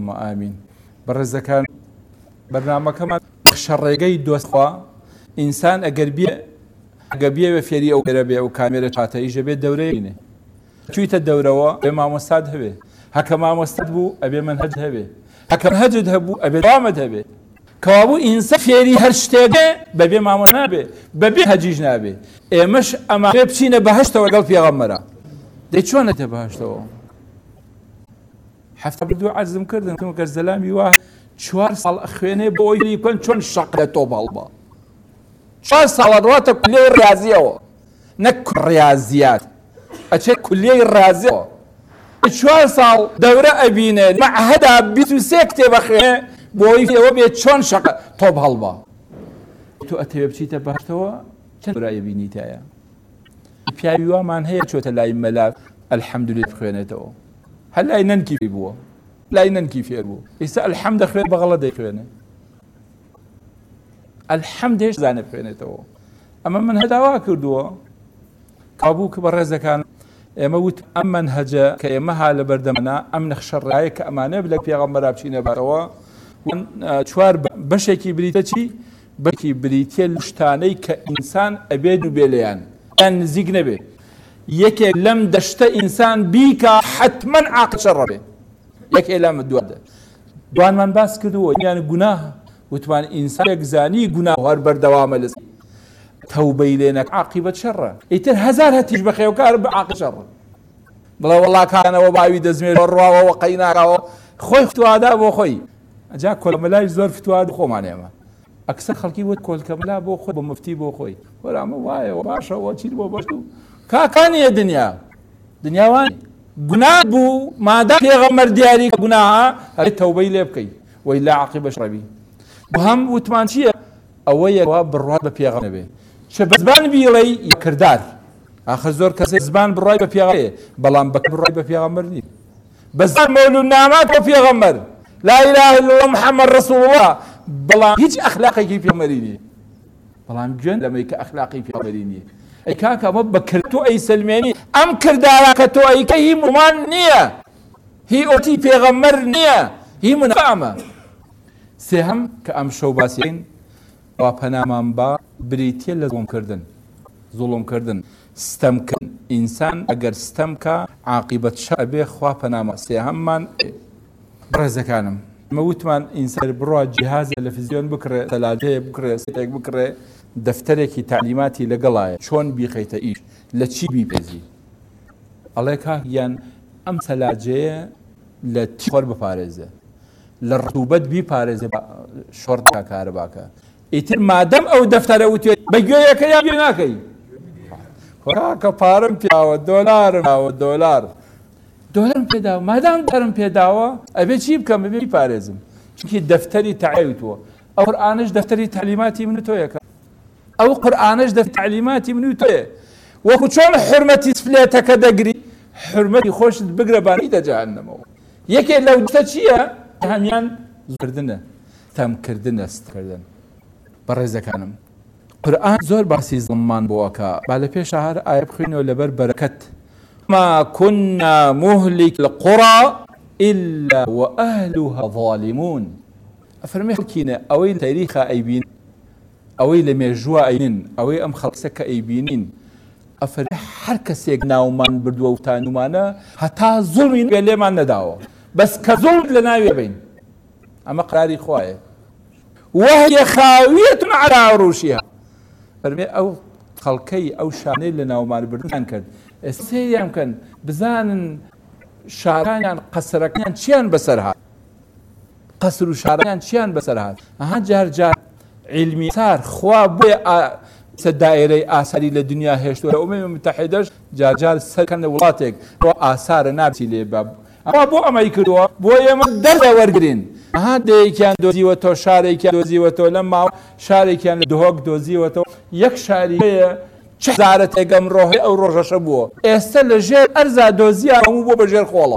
اللهم آمین. بەڕێزەکان بەرنامەکەمان شەڕێگەی دۆستخوا ئینسان ئەگەر بێ بە فێری ئەو گەرە بێ ئەو کامێرە چاتەیژە بێت دەورەی بینێ چوویتە دەورەوە بێ مامۆستاد هەبێ هەکە مامۆستاد بوو ئەبێ منهەج هەبێ هەکە منهەجت هەبوو ئەبێ دەوامت هەبێ کەوابوو ئینسان فێری هەر شتێگێ بەبێ مامۆست نابێ بەبێ هەجیش نابێ ئێمەش ئەمە بێ بچینە بەهەشتەوە لەگەڵ پێغەمبەرە دەی چۆنە تێ بەهەشتەوە هەفتە بردووە عەرزم کردن کەس زەلامی وا 4 ساڵ خوێنێ بۆ ئەوی کۆن چۆن شەق لە تۆ بەڵبە 4 ساڵە ڕاتە کولێی ڕیازیەوە نەک ڕیازیات ئەچێت کولێی ڕازیەوە 4 ساڵ دەورە ئەبینێ مەعهەدا 23 کتێبە خوێنێ بۆ ئەوە بێت چۆن شەق تۆ هەڵبە تۆ ئەتەوێ بچیتە بەهەشتەوە چەند ڕای بینیتایە پیاوی وامان هەیە چۆتە لای مەلا ئەلحەمدولێ بخوێنێتەوە هەر لای نەنکی بووە لای نەنکی فێر بوو ئێستا ئەلحەمد دەخوێت بەغەڵە دەیخوێنێ ئەلحەمد هێش زانێ بخوێنێتەوە ئەمە من هەداوا کردووە کابوو کە بەڕێزەکان ئێمە وت ئەم منهەجە کە ئێمە ها لە بەردەمەنا ئەم نەخشەڕایە کە ئەمانە لە پێغەمبەرا بچینە بەرەوە 4 بەشێکی بریتە چی بەکی بریتە شتانەی کە ئینسان ئەبێت و بێ لەیان یان نزیک نەبێ یەکێک لەم دەشتە ئینسان بیکە حتمەن عاقل شەڕە بێ یەکێ لەم دووادە دوانمان باس کردووە یان گوناه وتمان ئینسانێک زانی گوناه هەر بەردەوامە لەس تەوبەی لێ نەک عاقیبەت شەڕە ئیتر هەزار هەتیش بەخێوکار بە عاقل شەڕە بڵێ وەڵا کانەوە باوی دەزمێت ڕواوە قەیناکاوە خۆی فتوادا بۆ خۆی ئەجا کۆلمەلای زۆر فتواد خۆمان ئێمە ئەکسەر خەڵکی وت کۆلکەمەلا بۆ خۆی بۆ مفتی بۆ خۆی وەرامە وایە باشەوە چیر بۆ بەشت و کاکانیە دنیاوان گوناه بوو مادام پێغەمبەر دیاری کە گوناهە هەر تەوبەی لێ بکەی وەی لا عاقبە شەڕی بۆ هەم وتمان چییە ئەوەیەوە بڕوات بە پێغەمبەر بێ چ بە زبان بیڵێی کردار ئاخر زۆر کەسێک زبان بڕای بە پێغەمبەر بەڵام بە بڕای بە پێغەمبەر نیت بە زبان مەولودنامات بۆ پێغەمبەر لا إله إلا الله محمد رسول الله بەڵام هیچ ئەخلاقێکی پێغەمبەری نییە بەڵام گوێن لەمەی کە ئەخلاقی پێغەمبەری نییە ئەی کاکە ئەمە بە کردتو ئەی سلمێنی ئەم کردارە کە تۆ ئەیکە هی مومان نییە هی ئۆتی پێغەمبەر نییە هی منافعمە سێهەم کە ئەم شەو باسیین وا پەنامان با بریتیە لە زوڵمکردن ستەمکردن ئینسان ئەگەر ستەمکە عاقیبەت شەڕ ئەبێ خوا پەنامە سێهەممان بەڕێزەکانم ئەمە وتمان ئینسان بڕوا جیهازە لە فزیۆن بکڕێ تەلاجەیە بکڕێ سێتێک بکڕێ دەفتەرێکی تعلیماتی لەگەڵایە چۆن بیخەیتە ئیش لە چی بیپێزی ئەڵێ کاکیان ئەم سەلاجەیە لە تیخۆر بپارێزە لە ڕتوبەت بیپارێزە شۆڕتا کارەباکە ئیتر مادەم ئەو دەفتەرە وتێت بە گوێیەکە یان گوێ ناکەی کاکە پارەم پیاوە دۆلارم پێداوە مادام دارم پێداوە ئەبێ چی بکەم ببێ بیپارێزم چونکی دەفتەری تەعاوتووە ئەو قورئانش دەفتەری تعلیماتی من و تۆیەکە ئەو قورئانش دەفتەری تعلیماتی من و تۆیە وەکو چۆن حورمەتی سفلێتەکە دەگری حورمەتی خۆشت بگرە بانیتە جەهەنەمەوە یەکێک لەو دوتە چییە هەمیان زۆردنە تەمکردنە ستکردن بەڕێزەکانم قورئان زۆر باسی زڵممان بۆەکە با لە پێشە هەر ئایە بخوێنەوە لەبەر بەرەکەت ما كنا مهلك القرى إلا وأهلها ظالمون أفرمي حكينا أوي تاريخ أيبين أوي لميجوا أينين أوي أم خلصك أيبينين أفرمي حركة سيقنا ومان بردوا وتانومانا حتى ظلمين قال لي ما نداوه بس كظلم لنا يبين أما قراري خوايا وهي خاوية على عروشها فرمي أو خلقي أو شاني لنا ومان بردوا كان السيام كان بزان شاران قصركان شيان بسرها قصر شاران شيان بسرها ها جار علمي صار خواب الدائرة آثاري للدنيا هشت والأمم المتحدة جار سكن ولاتك وآثار نابتي لباب أبو أما يكدوا بو يوم درد ورقرين ها دي كان دوزي وتو شاري كان دوزي وتو لما شاري كان دوهوك دوزي وتو يك شاري چه زارت اگم روحی او روشش بو است لجر ارزا دوزی همو بو بجر خولا